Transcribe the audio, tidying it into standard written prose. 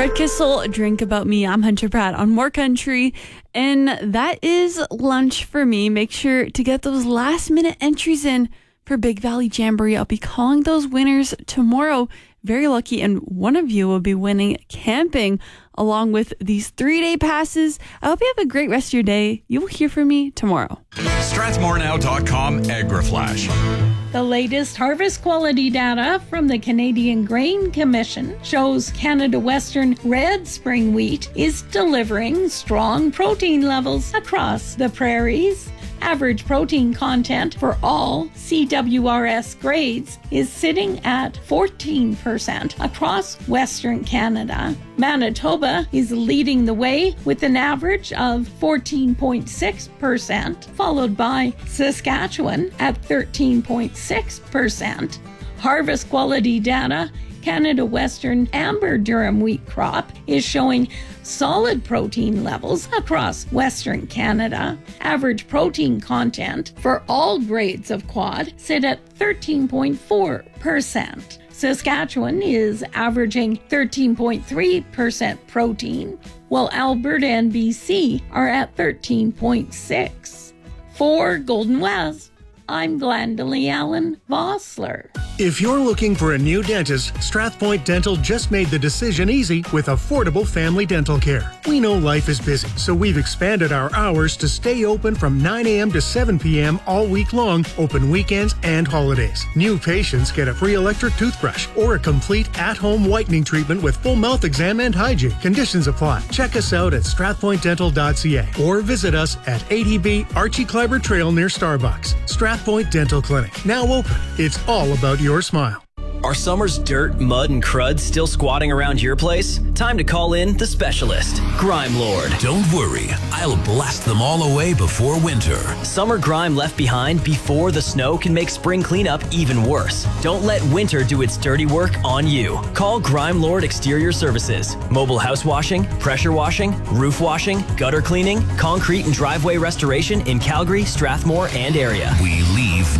Red Kissel, Drink About Me. I'm Hunter Pratt on More Country, and that is lunch for me. Make sure to get those last minute entries in for Big Valley Jamboree. I'll be calling those winners tomorrow. Very lucky, and one of you will be winning camping along with these 3-day passes. I hope you have a great rest of your day. You will hear from me tomorrow. StrathmoreNow.com AgriFlash. The latest harvest quality data from the Canadian Grain Commission shows Canada Western red spring wheat is delivering strong protein levels across the prairies. Average protein content for all CWRS grades is sitting at 14% across Western Canada. Manitoba is leading the way with an average of 14.6%, followed by Saskatchewan at 13.6%. Harvest quality data, Canada Western amber durum wheat crop is showing solid protein levels across Western Canada. Average protein content for all grades of quad sit at 13.4%. Saskatchewan is averaging 13.3% protein, while Alberta and BC are at 13.6%. For Golden West, I'm Glendalee Allen Vossler. If you're looking for a new dentist, Strathpoint Dental just made the decision easy with affordable family dental care. We know life is busy, so we've expanded our hours to stay open from 9 a.m. to 7 p.m. all week long, open weekends and holidays. New patients get a free electric toothbrush or a complete at-home whitening treatment with full mouth exam and hygiene. Conditions apply. Check us out at strathpointdental.ca or visit us at 80B Archie Kleiber Trail near Starbucks. Strathpoint Dental Clinic, now open. It's all about your smile. Are summer's dirt, mud, and crud still squatting around your place? Time to call in the specialist, Grime Lord. Don't worry, I'll blast them all away before winter. Summer grime left behind before the snow can make spring cleanup even worse. Don't let winter do its dirty work on you. Call Grime Lord Exterior Services. Mobile house washing, pressure washing, roof washing, gutter cleaning, concrete and driveway restoration in Calgary, Strathmore, and area. We leave